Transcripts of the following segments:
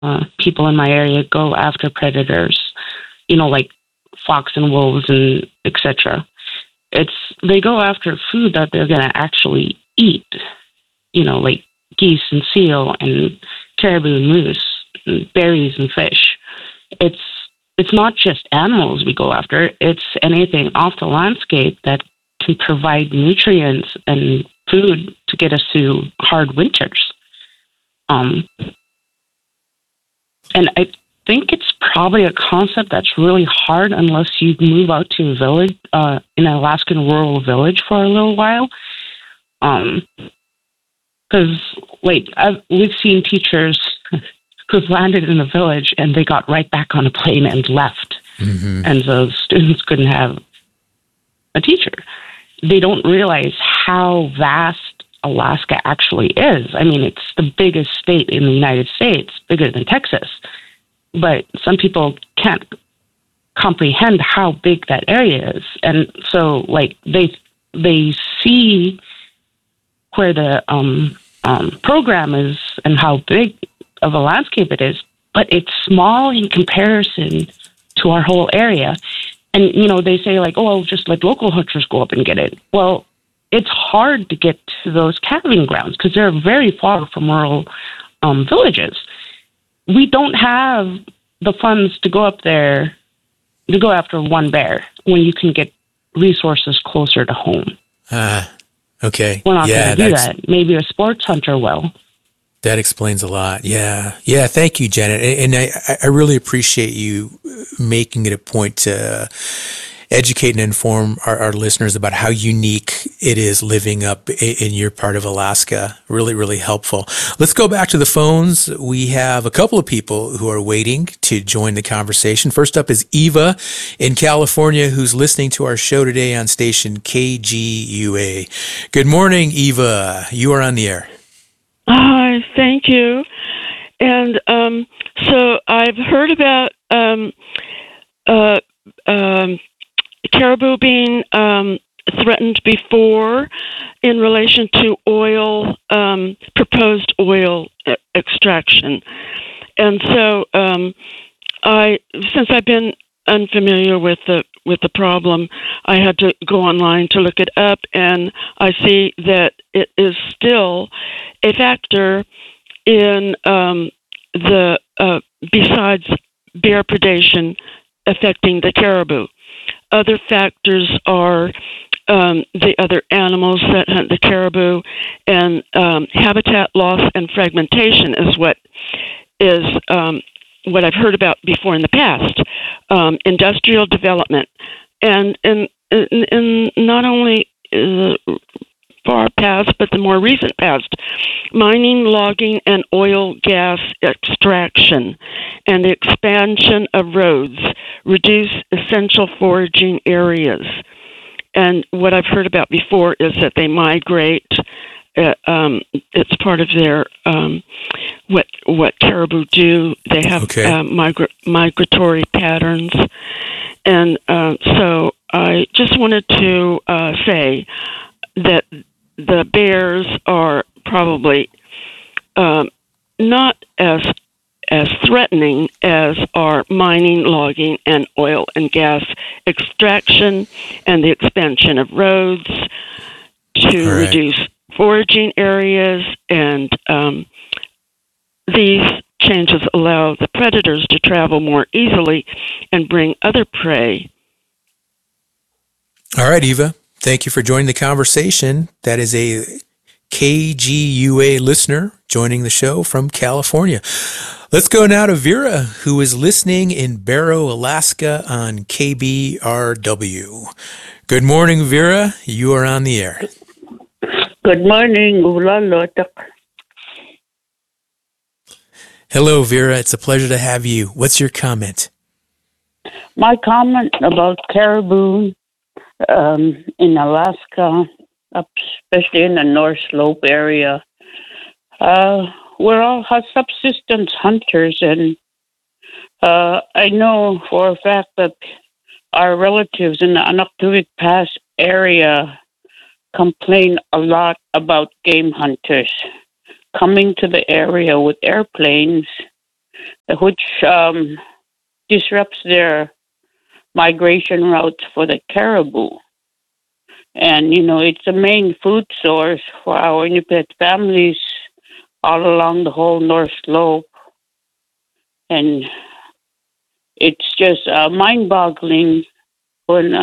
people in my area go after predators, like fox and wolves and etc. They go after food that they're going to actually eat, like geese and seal and caribou and moose, and berries and fish. It's not just animals we go after. It's anything off the landscape that can provide nutrients and food to get us through hard winters. And I think it's probably a concept that's really hard unless you move out to a village, in an Alaskan rural village for a little while. Because, we've seen teachers who've landed in a village and they got right back on a plane and left. Mm-hmm. And so students couldn't have a teacher. They don't realize how vast Alaska actually is. I mean, it's the biggest state in the United States, bigger than Texas. But some people can't comprehend how big that area is. And so, they see where the program is and how big of a landscape it is, but it's small in comparison to our whole area. And, they say just let local hunters go up and get it. Well, it's hard to get to those calving grounds because they're very far from rural villages. We don't have the funds to go up there to go after one bear when you can get resources closer to home. Okay. We're not going to do that. Maybe a sports hunter will. That explains a lot. Yeah. Yeah. Thank you, Janet. And I really appreciate you making it a point to educate and inform our listeners about how unique it is living up in your part of Alaska. Really, really helpful. Let's go back to the phones. We have a couple of people who are waiting to join the conversation. First up is Eva in California, who's listening to our show today on station KGUA. Good morning, Eva. You are on the air. Hi, thank you. And so I've heard about caribou being threatened before in relation to proposed oil extraction. And so since I've been unfamiliar with the problem, I had to go online to look it up, and I see that it is still a factor in the besides bear predation affecting the caribou. Other factors are the other animals that hunt the caribou, and habitat loss and fragmentation is what I've heard about before in the past. Industrial development, and not only the far past, but the more recent past, mining, logging, and oil gas extraction, and the expansion of roads reduce essential foraging areas. And what I've heard about before is that they migrate. It's part of their what caribou do. They have migratory patterns, and so I just wanted to say that the bears are probably not as threatening as are mining, logging, and oil and gas extraction and the expansion of roads to reduce foraging areas. And these changes allow the predators to travel more easily and bring other prey. All right, Eva. Thank you for joining the conversation. That is a KGUA listener joining the show from California. Let's go now to Vera, who is listening in Barrow, Alaska on KBRW. Good morning, Vera. You are on the air. Good morning. Hello, Vera. It's a pleasure to have you. What's your comment? My comment about caribou in Alaska, especially in the North Slope area, we're all subsistence hunters, and I know for a fact that our relatives in the Anaktuvik Pass area complain a lot about game hunters coming to the area with airplanes which disrupts their migration routes for the caribou. And, it's a main food source for our Inupiat families all along the whole North Slope. And it's just mind-boggling when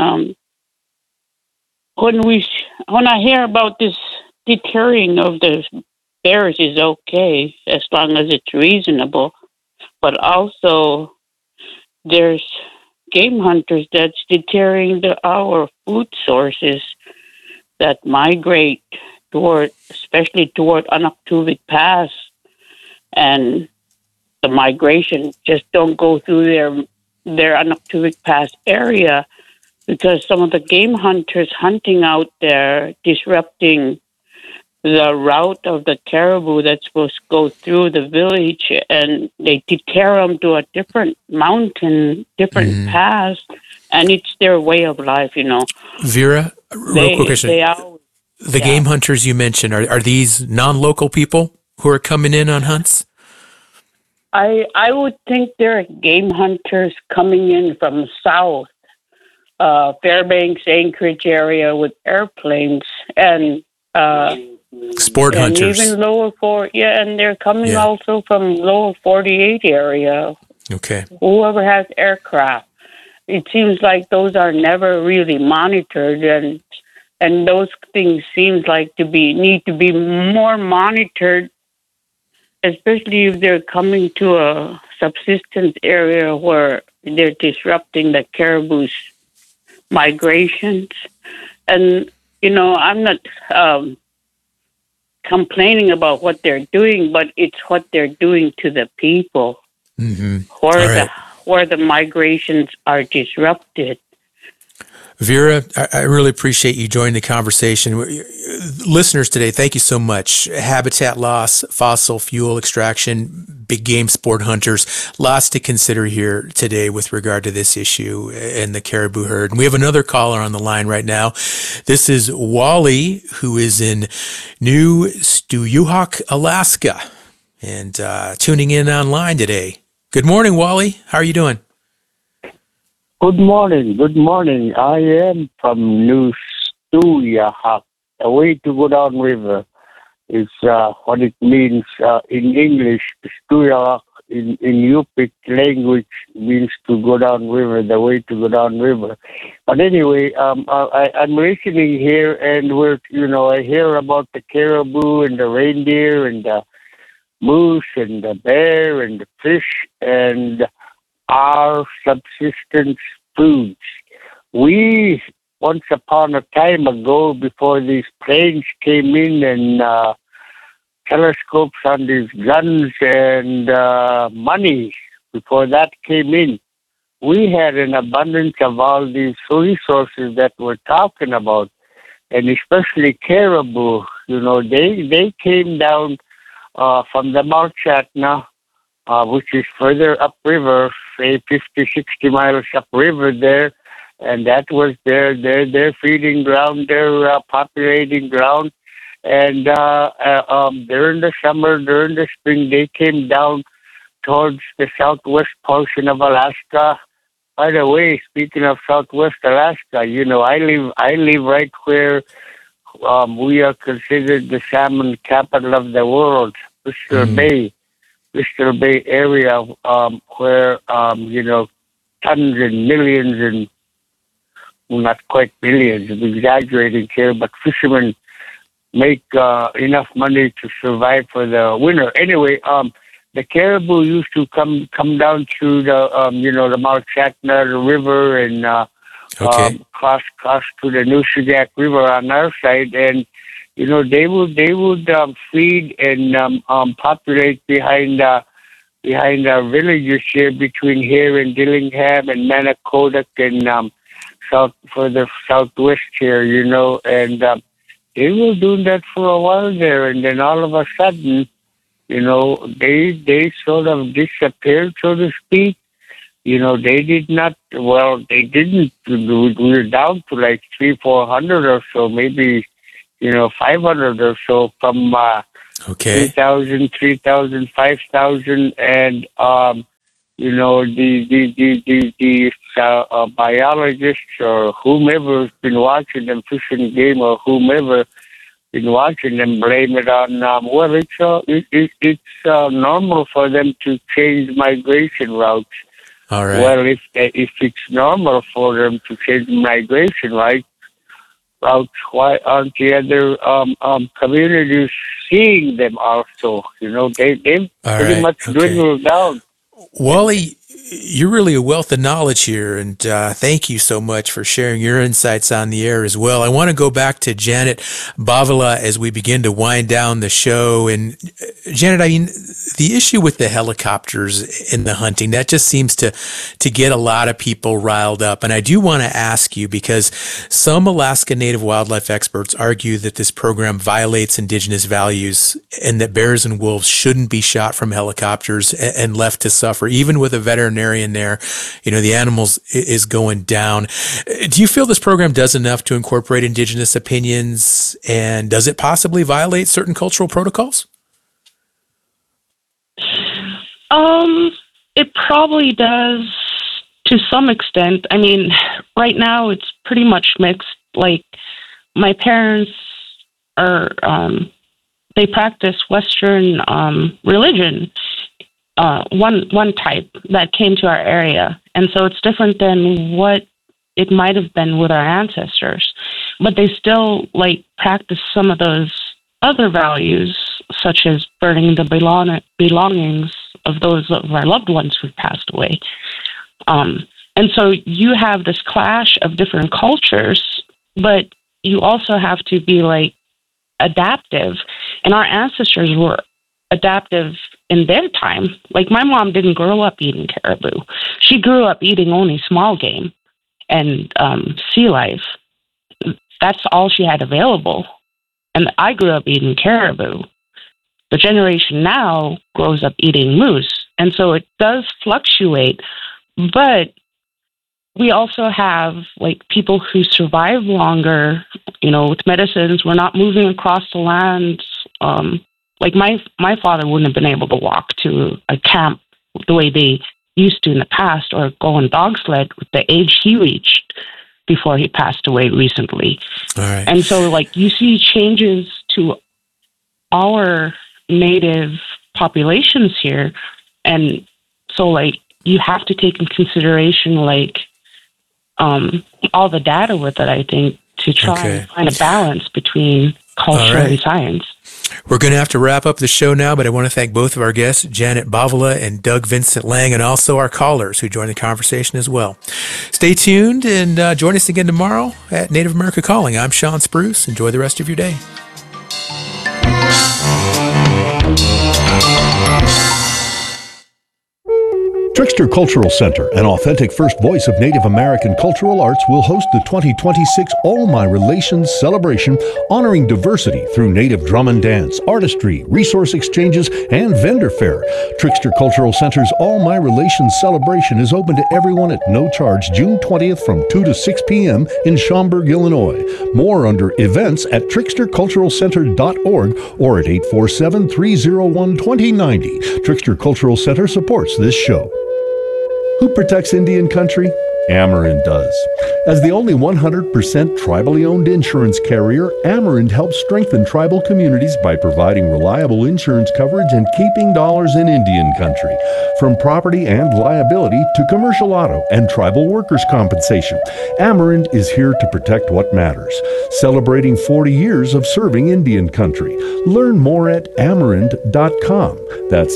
I hear about this deterring of the bears is okay as long as it's reasonable, but also there's game hunters that's deterring our food sources that migrate especially toward Anaktuvik Pass, and the migration just don't go through their Anaktuvik Pass area because some of the game hunters hunting out there disrupting the route of the caribou that's supposed to go through the village, and they deter them to a different mountain, different pass, and it's their way of life, Vera, real quick question. The game hunters you mentioned, are these non-local people who are coming in on hunts? I would think they're game hunters coming in from south, Fairbanks, Anchorage area with airplanes, and sport and hunters. Even and they're coming also from lower 48 area. Okay. Whoever has aircraft. It seems like those are never really monitored, and those things seems like need to be more monitored, especially if they're coming to a subsistence area where they're disrupting the caribou's migrations. And, I'm not complaining about what they're doing, but it's what they're doing to the people where the migrations are disrupted. Vera, I really appreciate you joining the conversation. Listeners today, thank you so much. Habitat loss, fossil fuel extraction, big game sport hunters, lots to consider here today with regard to this issue and the caribou herd. And we have another caller on the line right now. This is Wally, who is in New Stuyuhok, Alaska, and tuning in online today. Good morning, Wally. How are you doing? Good morning. I am from New Stuyahok. The way to go down river is what it means in English. Stuyahok in Yupik language means to go down river, the way to go down river. But anyway, I'm listening here, and I hear about the caribou and the reindeer and the moose and the bear and the fish and our subsistence foods. We, once upon a time ago, before these planes came in and telescopes on these guns and money, before that came in, we had an abundance of all these resources that we're talking about, and especially caribou. They came down from the Mount Chatna, which is further upriver, say 50, 60 miles upriver there, and that was their feeding ground, their populating ground. And during the summer, during the spring, they came down towards the southwest portion of Alaska. By the way, speaking of southwest Alaska, I live right where we are considered the salmon capital of the world, Bristol Bay area, where tons and millions and not quite billions, I'm exaggerating here, but fishermen make enough money to survive for the winter. Anyway, the caribou used to come down through the Mount Chatna, the river, and cross to the Nushagak River on our side, and they would feed and populate behind our villages here between here and Dillingham and Manakodak and further southwest here, and they were doing that for a while there, and then all of a sudden, they sort of disappeared, so to speak. They did not. Well, they didn't. We were down to like 300-400 or so, maybe 500 or so from Okay. 2,000, 3,000, 5,000, and the biologists or whomever's been watching them fishing game or whomever been watching them blame it on it's normal for them to change migration routes. All right. Well, if it's normal for them to change migration routes, why aren't the other communities seeing them also? They've pretty much dwindled down. Wally, you're really a wealth of knowledge here, and thank you so much for sharing your insights on the air as well. I want to go back to Janet Bavala as we begin to wind down the show. And Janet, I mean, the issue with the helicopters and the hunting, that just seems to get a lot of people riled up. And I do want to ask you, because some Alaska Native wildlife experts argue that this program violates indigenous values and that bears and wolves shouldn't be shot from helicopters and left to suffer, even with a veterinarian there. The animals is going down. Do you feel this program does enough to incorporate indigenous opinions, and does it possibly violate certain cultural protocols? It probably does to some extent. I mean, right now it's pretty much mixed. Like, my parents are, they practice Western religion, one type that came to our area. And so it's different than what it might have been with our ancestors. But they still, practice some of those other values, such as burning the belongings of those of our loved ones who've passed away. And so you have this clash of different cultures, but you also have to be adaptive. And our ancestors were adaptive in their time. Like, my mom didn't grow up eating caribou. She grew up eating only small game and sea life. That's all she had available. And I grew up eating caribou. The generation now grows up eating moose. And so it does fluctuate. But we also have people who survive longer, with medicines. We're not moving across the land. My father wouldn't have been able to walk to a camp the way they used to in the past, or go on dog sled with the age he reached before he passed away recently. All right. And so you see changes to our native populations here. And so you have to take in consideration all the data with it, I think, to try and find a balance between culture and science. We're going to have to wrap up the show now, but I want to thank both of our guests, Janet Bavala and Doug Vincent Lang, and also our callers who joined the conversation as well. Stay tuned and join us again tomorrow at Native America Calling. I'm Sean Spruce. Enjoy the rest of your day. Trickster Cultural Center, an authentic first voice of Native American cultural arts, will host the 2026 All My Relations celebration, honoring diversity through Native drum and dance, artistry, resource exchanges, and vendor fair. Trickster Cultural Center's All My Relations celebration is open to everyone at no charge, June 20th from 2 to 6 p.m. in Schaumburg, Illinois. More under events at tricksterculturalcenter.org or at 847-301-2090. Trickster Cultural Center supports this show. Who protects Indian country? Amerind does. As the only 100% tribally owned insurance carrier, Amerind helps strengthen tribal communities by providing reliable insurance coverage and keeping dollars in Indian country. From property and liability to commercial auto and tribal workers' compensation, Amerind is here to protect what matters. Celebrating 40 years of serving Indian country. Learn more at amerind.com. That's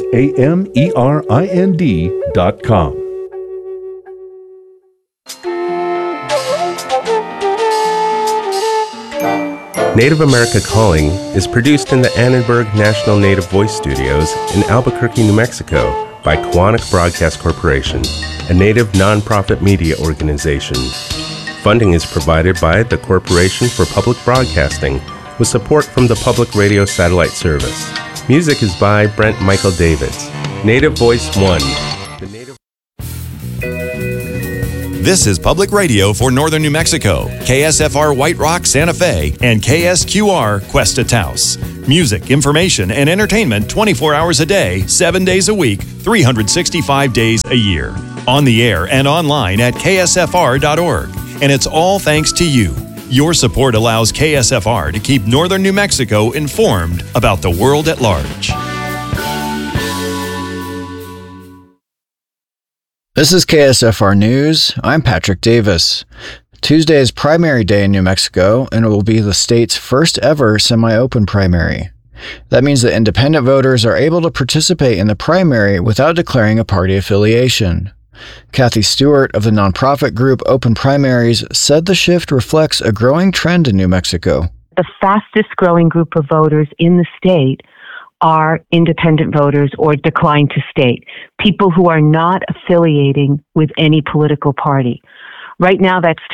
AMERIND.com. Native America Calling is produced in the Annenberg National Native Voice Studios in Albuquerque, New Mexico by Koahnic Broadcast Corporation, a Native nonprofit media organization. Funding is provided by the Corporation for Public Broadcasting with support from the Public Radio Satellite Service. Music is by Brent Michael Davids. Native Voice 1. This is public radio for Northern New Mexico, KSFR White Rock, Santa Fe, and KSQR Cuesta Taos. Music, information, and entertainment 24 hours a day, 7 days a week, 365 days a year. On the air and online at ksfr.org. And it's all thanks to you. Your support allows KSFR to keep Northern New Mexico informed about the world at large. This is KSFR News. I'm Patrick Davis. Tuesday is primary day in New Mexico, and it will be the state's first ever semi-open primary. That means that independent voters are able to participate in the primary without declaring a party affiliation. Kathy Stewart of the nonprofit group Open Primaries said the shift reflects a growing trend in New Mexico. The fastest growing group of voters in the state are independent voters or decline to state, people who are not affiliating with any political party. Right now, that's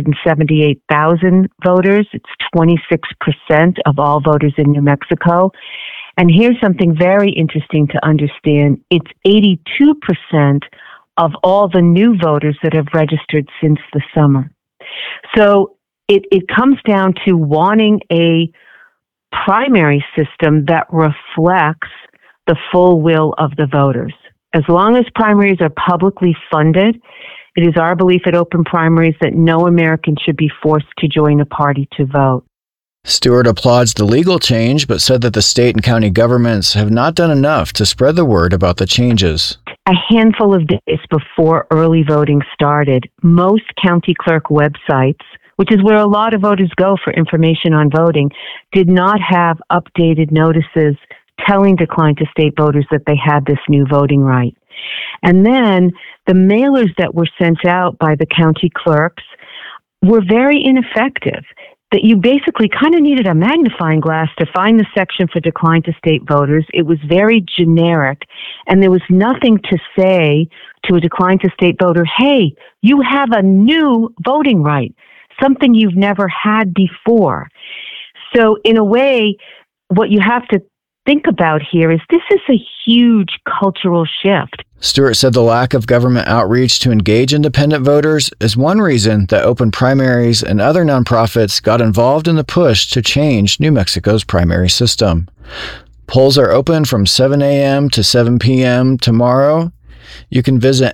378,000 voters. It's 26% of all voters in New Mexico. And here's something very interesting to understand. It's 82% of all the new voters that have registered since the summer. So it comes down to wanting a primary system that reflects the full will of the voters. As long as primaries are publicly funded, it is our belief at Open Primaries that no American should be forced to join a party to vote. Stewart applauds the legal change, but said that the state and county governments have not done enough to spread the word about the changes. A handful of days before early voting started, most county clerk websites, which is where a lot of voters go for information on voting, did not have updated notices telling decline to state voters that they had this new voting right. And then the mailers that were sent out by the county clerks were very ineffective. That you basically kind of needed a magnifying glass to find the section for decline to state voters. It was very generic, and there was nothing to say to a decline to state voter, hey, you have a new voting right, something you've never had before. So in a way, what you have to think about here is this is a huge cultural shift. Stewart said the lack of government outreach to engage independent voters is one reason that Open Primaries and other nonprofits got involved in the push to change New Mexico's primary system. Polls are open from 7 a.m. to 7 p.m. tomorrow. You can visit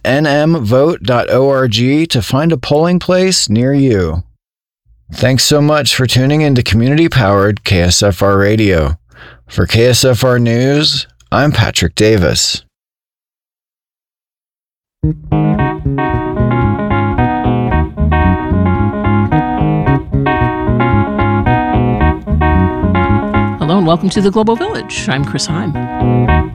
nmvote.org to find a polling place near you. Thanks so much for tuning in to community-powered KSFR Radio. For KSFR News, I'm Patrick Davis. Hello and welcome to the Global Village. I'm Chris Heim.